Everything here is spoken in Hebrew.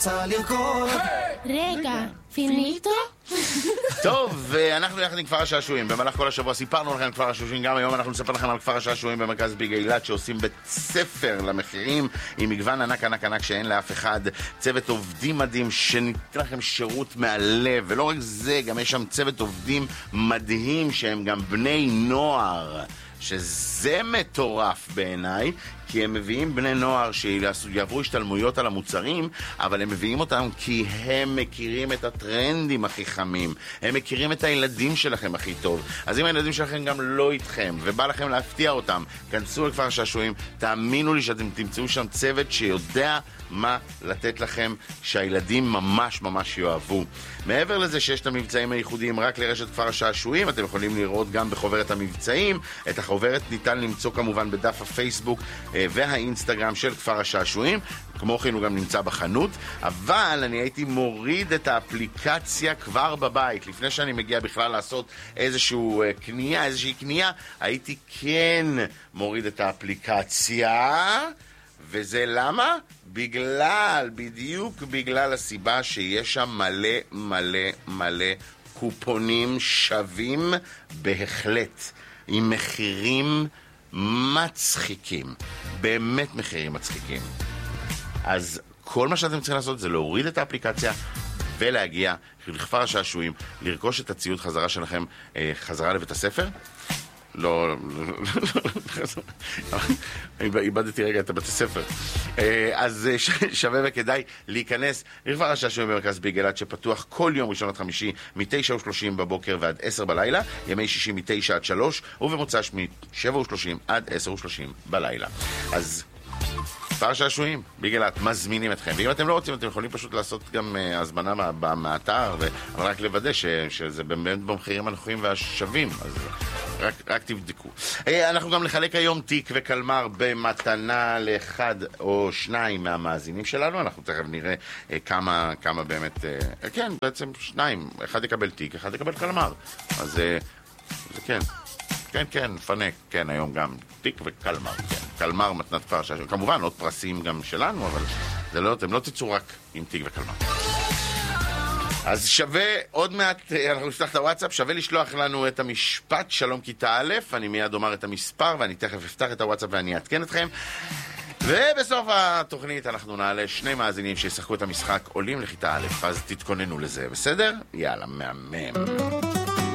רגע, פיניטו? טוב, אנחנו יחד עם כפר השעשועים. במהלך כל השבוע סיפרנו לכם על כפר השעשועים. גם היום אנחנו נספר לכם על כפר השעשועים במרכז ביג אילת, שעושים בית ספר למחירים עם מגוון ענק ענק ענק שאין לאף אחד. צוות עובדים מדהים שניתן לכם שירות מהלב. ולא רק זה, גם יש שם צוות עובדים מדהים שהם גם בני נוער, שזה מטורף בעיניי, כי הם מביאים בני נוער שיעברו השתלמויות על המוצרים, אבל הם מביאים אותם כי הם מכירים את הטרנדים הכי חמים, הם מכירים את הילדים שלכם הכי טוב. אז אם הילדים שלכם גם לא איתכם ובא לכם להפתיע אותם, כנסו לכפר השעשועים, תאמינו לי שאתם תמצאו שם צוות שיודע מה לתת לכם שהילדים ממש ממש יאהבו. מעבר לזה שיש את המבצעים הייחודיים רק לרשת כפר השעשועים, אתם יכולים לראות גם בחוברת המבצעים. את החוברת ניתן למצוא כמובן בדף הפייסבוק והאינסטגרם של כפר השעשועים, כמו כן הוא גם נמצא בחנות. אבל אני הייתי מוריד את האפליקציה כבר בבית לפני שאני מגיע בכלל לעשות איזושהי קנייה, הייתי כן מוריד את האפליקציה. וזה למה? בדיוק בגלל הסיבה שיש שם מלא קופונים שווים בהחלט, עם מחירים מצחיקים, באמת מחירים מצחיקים. אז כל מה שאתם צריכים לעשות זה להוריד את האפליקציה ולהגיע לכפר השעשועים, לרכוש את הציוד חזרה שלכם חזרה לבית הספר. לא, איבדתי רגע את הבית הספר. אז שווה וכדאי להיכנס לכפר השעשועים במרכז ביג אילת, שפתוח כל יום ראשון עד חמישי מ-9:30 בבוקר ועד 10 בלילה, ימי שישי מ-9 עד 3, ובמוצ"ש מ-7:30 עד 10:30 בלילה. אז כפר השעשועים ביג אילת מזמינים אתכם, ואם אתם לא רוצים אתם יכולים פשוט לעשות גם הזמנה מהאתר, אבל רק לוודא שזה באמת במחירים הנוחים והשווים, אז רק תבדקו. אנחנו גם לחלק היום תיק וקלמר במתנה לאחד או שניים מהמאזינים שלנו. אנחנו תכף נראה כמה באמת, כן, בעצם שניים, אחד יקבל תיק, אחד יקבל קלמר. אז זה כן, פנק, כן, היום גם תיק וקלמר, כן. קלמר מתנת כפר השעשועים. כמובן, עוד פרסים גם שלנו, אבל אתם לא תצאו רק עם תיק וקלמר. אז שווה, עוד מעט אנחנו נפתח את הוואטסאפ, שווה לשלוח לנו את המשפט שלום כיתה א', אני מיד אומר את המספר ואני תכף אפתח את הוואטסאפ ואני אעדכן אתכם. ובסוף התוכנית אנחנו נעלה 2 מאזינים שישחקו את המשחק עולים לכיתה א', אז תתכוננו לזה, בסדר? יאללה, מהמם.